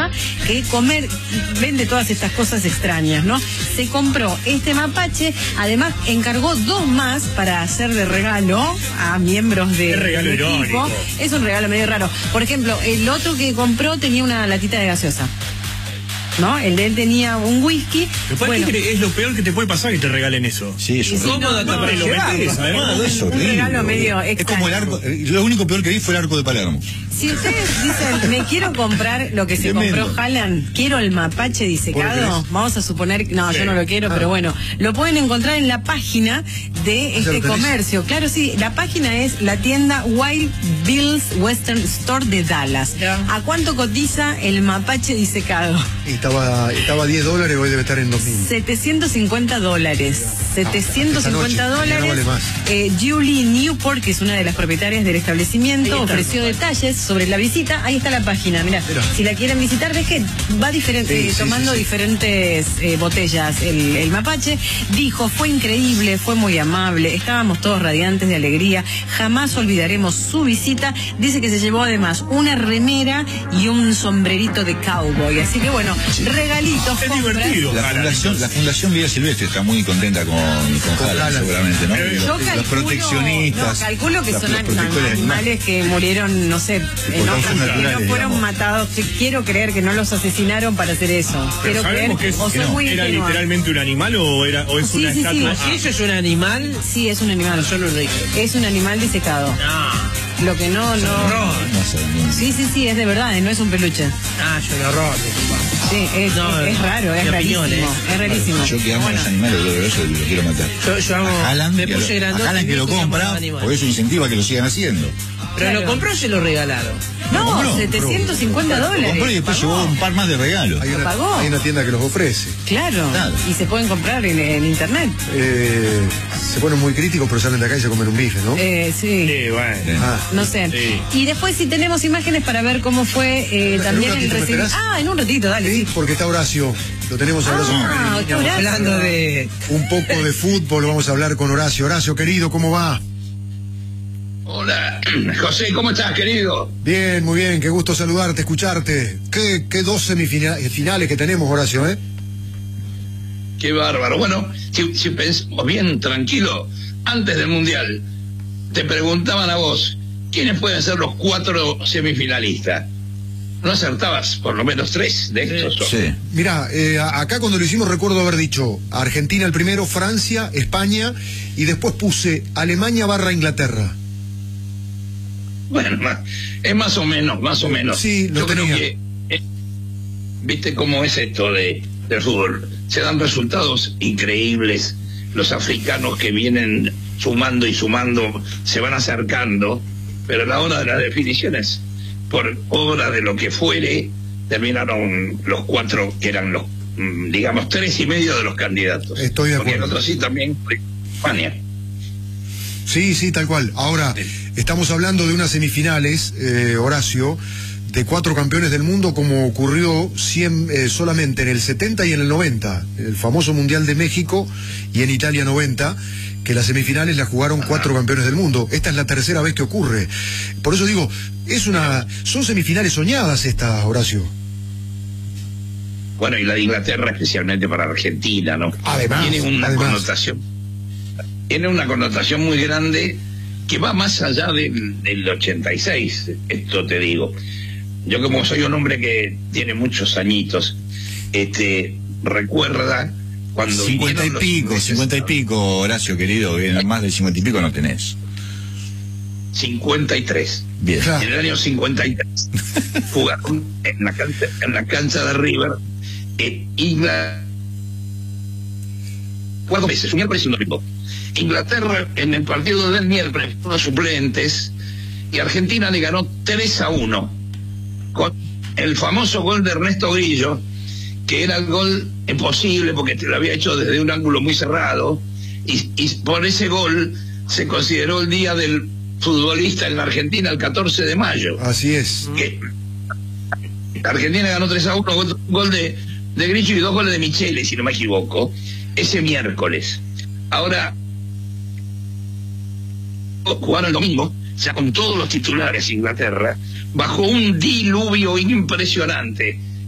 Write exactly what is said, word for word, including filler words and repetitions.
que comer, vende todas estas cosas extrañas, ¿no? Se compró este mapache, además encargó dos más para hacer de regalo a miembros de, regalo del equipo. irónico. Es un regalo medio raro. Por ejemplo, el otro que compró tenía una latita de gaseosa, ¿no? El de él tenía un whisky. Bueno, es lo peor que te puede pasar que te regalen eso. Sí, eso. Sí, ¿Cómo no, te no, lo metes, no, además? un, Es un horrible, regalo boludo. medio Es extraño. como el arco, eh, lo único peor que vi fue el arco de Palermo. Si ustedes dicen, me quiero comprar lo que se Tremendo. compró Haaland, quiero el mapache disecado, vamos a suponer, no, Sí. yo no lo quiero, Ah. pero bueno, lo pueden encontrar en la página de ¿Ya este lo tenés? comercio. Claro, sí, la página es la tienda Wild Bill's Western Store de Dallas. Ya. ¿A cuánto cotiza el mapache disecado? Y estaba, estaba a diez dólares, hoy debe estar en dos mil. setecientos cincuenta dólares. setecientos cincuenta Esta noche, mañana dólares. vale más. Eh, Julie Newport, que es una de las propietarias del establecimiento, Ahí está. ofreció detalles sobre la visita. Ahí está la página, mirá. Mira. Si la quieren visitar, ves que va diferente, Sí, eh, sí, tomando sí, sí. diferentes eh, botellas el, el mapache. Dijo, fue increíble, fue muy amable, estábamos todos radiantes de alegría, jamás olvidaremos su visita. Dice que se llevó además una remera y un sombrerito de cowboy. Así que bueno, regalitos, Es compras. divertido. La Haaland. fundación, la fundación Vida Silvestre está muy contenta con, con Haaland, Haaland. seguramente, ¿no? Yo Los, Yo los calculo, proteccionistas. no, calculo que los- son los an- protectores de animales que murieron, no sé, en causas otras- que naturales, no fueron digamos. matados. Que quiero creer que no los asesinaron para hacer eso. Pero Quiero creer, sabemos que es- o que soy no, muy ¿era ingenua. literalmente un animal o, era, o es Sí, una sí, sí. estatua? Ah, Si eso es un animal, Sí, es un animal. yo no lo dije. Es un animal disecado. No, Lo que no, no. horror. No sé, no- Sí, sí, sí, es de verdad, no es un peluche. Ah, yo un horror. Sí, es, No, es, es raro, es mi rarísimo. opinión, ¿eh? Es rarísimo. Yo que amo a los animales, lo, eso lo quiero matar. Yo, yo amo. A Haaland, me que lo, puse grandote. a Haaland que lo viejo y amo a compra, los animales. por eso incentiva que lo sigan haciendo. Pero Claro. lo compró o se lo regalaron. No, compró, setecientos cincuenta Lo dólares. compró y después Pagó. llevó un par más de regalos. Hay ¿Lo una, pagó? hay una tienda que los ofrece. Claro. Claro. Y se pueden comprar en, en internet. Eh, se ponen muy críticos, pero salen de acá y se comen un bife, ¿no? Eh, sí. Sí, bueno. Ah, No sé. Sí. Y después si tenemos imágenes para ver cómo fue eh, ¿En también un el ratito me recibimiento. esperás? Ah, en un ratito, dale. sí, Sí. porque está Horacio. Lo tenemos a Horacio. Ah, está Horacio. Hablando de. Un poco de fútbol, vamos a hablar con Horacio. Horacio, querido, ¿cómo va? Hola, José, ¿cómo estás, querido? Bien, muy bien, qué gusto saludarte, escucharte. Qué, qué dos semifinales finales que tenemos, Horacio, ¿eh? Qué bárbaro. Bueno, si, si pensamos bien, tranquilo, antes del Mundial, te preguntaban a vos, ¿quiénes pueden ser los cuatro semifinalistas? ¿No acertabas por lo menos tres de estos? Sí. Mirá, eh, a- acá cuando lo hicimos recuerdo haber dicho Argentina el primero, Francia, España y después puse Alemania barra Inglaterra. Bueno, más- es más o menos, más o menos. Sí, lo Yo creo tenía. que, eh, ¿viste cómo es esto de, del fútbol? Se dan resultados increíbles. Los africanos que vienen sumando y sumando se van acercando, pero a la hora de las definiciones, por obra de lo que fuere, terminaron los cuatro que eran los, mm, digamos, tres y medio de los candidatos. Estoy de Porque el acuerdo. otro sí también, España. Sí, sí, tal cual. Ahora, estamos hablando de unas semifinales, eh, Horacio, de cuatro campeones del mundo como ocurrió cien, eh, solamente en el setenta y en el noventa, el famoso Mundial de México y en Italia noventa, que las semifinales las jugaron cuatro campeones del mundo. Esta es la tercera vez que ocurre. Por eso digo, es una, son semifinales soñadas estas, Horacio. Bueno, y la de Inglaterra especialmente para Argentina, ¿no? Además, tiene una además. connotación, tiene una connotación muy grande que va más allá del, del ochenta y seis, esto te digo. Yo como soy un hombre que tiene muchos añitos, este, recuerda cuando cincuenta y vinieron los pico, ingleses- cincuenta y pico, Horacio, querido. Bien, más de cincuenta y pico no tenés. cincuenta y tres. Bien. Claro. En el año cincuenta y tres jugaron en la cancha, en la cancha de River en Inglaterra cuatro veces, un miércoles y un domingo. Inglaterra en el partido del miércoles fueron suplentes y Argentina le ganó tres a uno con el famoso gol de Ernesto Grillo, que era el gol imposible porque te lo había hecho desde un ángulo muy cerrado, y, y por ese gol se consideró el día del futbolista en la Argentina el catorce de mayo. Así es. Que Argentina ganó tres a uno, un gol de, de Grillo y dos goles de Michele, si no me equivoco, ese miércoles. Ahora, jugaron el domingo, ya con todos los titulares Inglaterra, bajo un diluvio impresionante.